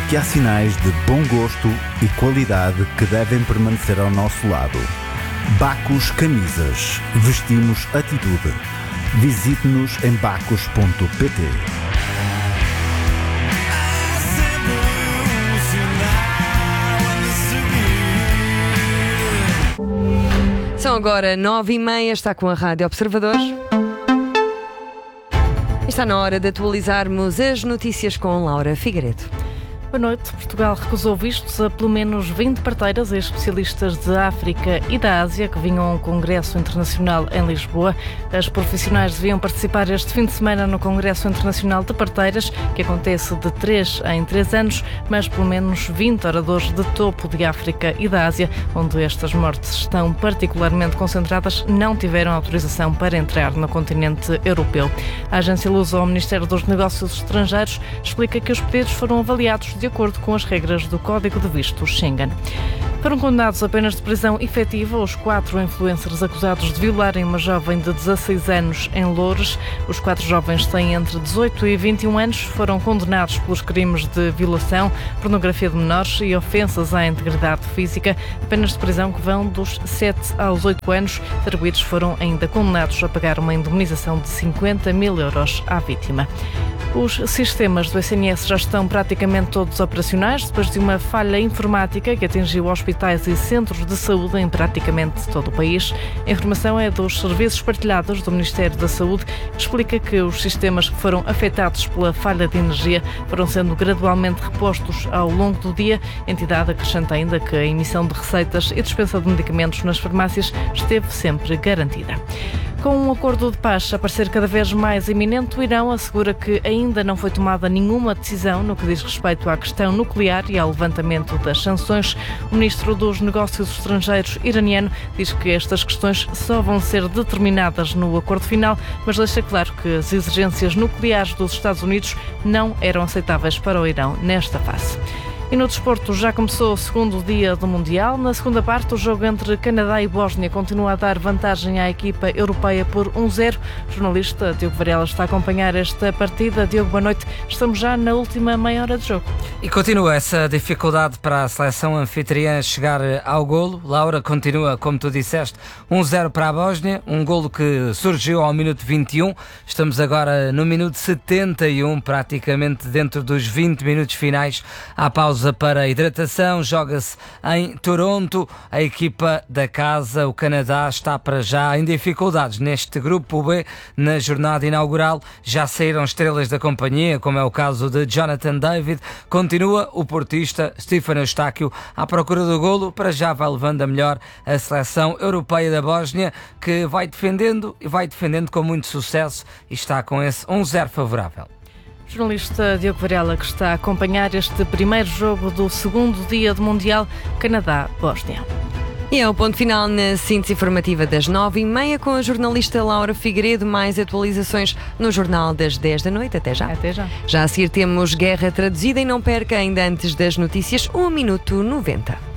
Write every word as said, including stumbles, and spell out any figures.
que há sinais de bom gosto e qualidade que devem permanecer ao nosso lado. Bacus Camisas. Vestimos atitude. Visite-nos em bacus ponto pt. São agora nove e meia, está com a Rádio Observador. Está na hora de atualizarmos as notícias com Laura Figueiredo. Boa noite. Portugal recusou vistos a pelo menos vinte parteiras e especialistas de África e da Ásia que vinham a um congresso internacional em Lisboa. As profissionais deviam participar este fim de semana no Congresso Internacional de Parteiras, que acontece de três em três anos, mas pelo menos vinte oradores de topo de África e da Ásia, onde estas mortes estão particularmente concentradas, não tiveram autorização para entrar no continente europeu. A agência Lusa ao Ministério dos Negócios Estrangeiros explica que os pedidos foram avaliados de acordo com as regras do Código de Vistos Schengen. Foram condenados a penas de prisão efetiva os quatro influencers acusados de violarem uma jovem de dezasseis anos em Loures. Os quatro jovens têm entre dezoito e vinte e um anos, foram condenados pelos crimes de violação, pornografia de menores e ofensas à integridade física. Penas de prisão que vão dos sete aos oito anos. Os arguidos foram ainda condenados a pagar uma indemnização de cinquenta mil euros à vítima. Os sistemas do S N S já estão praticamente todos operacionais depois de uma falha informática que atingiu hospitais e centros de saúde em praticamente todo o país. A informação é dos serviços partilhados do Ministério da Saúde, que explica que os sistemas que foram afetados pela falha de energia foram sendo gradualmente repostos ao longo do dia. A entidade acrescenta ainda que a emissão de receitas e dispensa de medicamentos nas farmácias esteve sempre garantida. Com um acordo de paz a parecer cada vez mais iminente, o Irão assegura que ainda não foi tomada nenhuma decisão no que diz respeito à questão nuclear e ao levantamento das sanções. O ministro dos Negócios Estrangeiros iraniano diz que estas questões só vão ser determinadas no acordo final, mas deixa claro que as exigências nucleares dos Estados Unidos não eram aceitáveis para o Irão nesta fase. E no desporto já começou o segundo dia do Mundial. Na segunda parte, o jogo entre Canadá e Bósnia continua a dar vantagem à equipa europeia por um zero. O jornalista Diogo Varela está a acompanhar esta partida. Diogo, boa noite. Estamos já na última meia hora de jogo. E continua essa dificuldade para a seleção anfitriã chegar ao golo. Laura, continua, como tu disseste, um zero para a Bósnia. Um golo que surgiu ao minuto vinte e um. Estamos agora no minuto setenta e um, praticamente dentro dos vinte minutos finais. À pausa para a hidratação, joga-se em Toronto. A equipa da casa, o Canadá, está para já em dificuldades neste grupo B. Na jornada inaugural já saíram estrelas da companhia, como é o caso de Jonathan David. Continua o portista Stefano Eustáquio à procura do golo. Para já vai levando a melhor a seleção europeia da Bósnia, que vai defendendo e vai defendendo com muito sucesso e está com esse um zero favorável. Jornalista Diogo Varela, que está a acompanhar este primeiro jogo do segundo dia do Mundial Canadá-Bósnia. E é o ponto final na síntese informativa das nove e meia com a jornalista Laura Figueiredo. Mais atualizações no jornal das dez da noite. Até já. Até já. Já a seguir temos Guerra Traduzida e não perca ainda antes das notícias um minuto noventa.